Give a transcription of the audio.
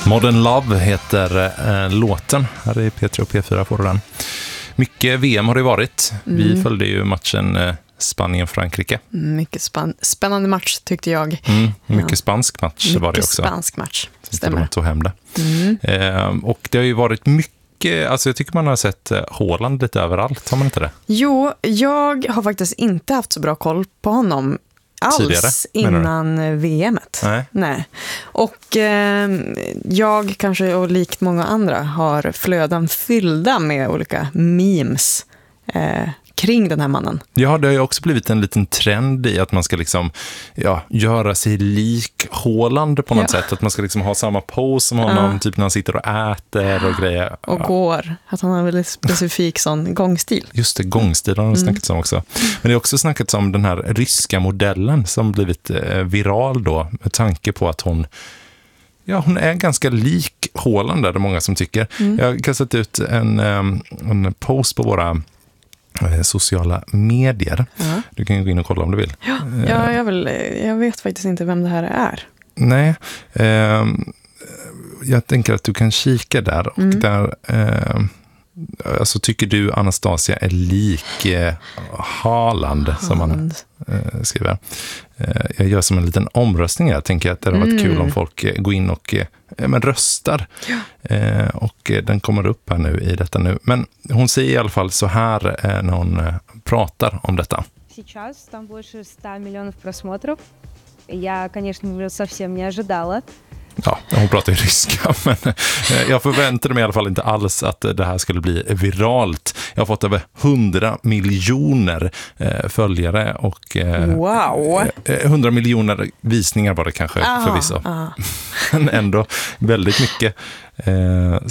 Modern Love heter låten. Här i P3 och P4 får du den. Mycket VM har det varit. Vi följde ju matchen Spanien-Frankrike. Mycket spännande match tyckte jag. Mycket spansk match var det också. Mycket spansk match, stämmer. De tog hem det. Och det har ju varit mycket, alltså jag tycker man har sett Haaland lite överallt, har man inte det? Jo, jag har faktiskt inte haft så bra koll på honom alls tidigare, innan VM-et. Nej. Och jag kanske, och likt många andra, har flöden fyllda med olika memes kring den här mannen. Ja, det har ju också blivit en liten trend i att man ska liksom göra sig lik Haaland på något sätt. Att man ska liksom ha samma pose som honom, typ när han sitter och äter och grejer. Och går. Att han har en väldigt specifik sån gångstil. Just det, gångstil har han snackats om också. Men det är också snackats om den här ryska modellen som blivit viral då, med tanke på att hon är ganska lik Haaland, där det är många som tycker. Jag har kastat ut en post på våra sociala medier. Du kan ju gå in och kolla om du vill. Jag vet faktiskt inte vem det här är. Nej, jag tänker att du kan kika där och där alltså tycker du Anastasia är lik Haaland som man skriver. Jag gör som en liten omröstning här. Tänker att det har varit kul om folk går in och röstar. Och den kommer upp här nu i detta nu. Men hon säger i alla fall så här när hon pratar om detta. Сейчас там больше 100 миллионов просмотров. Я, конечно, совсем не ожидала. Ja, hon pratar ju ryska, men jag förväntade mig i alla fall inte alls att det här skulle bli viralt. Jag har fått över 100 miljoner följare och 100 miljoner visningar var det kanske förvisso. Men ändå väldigt mycket.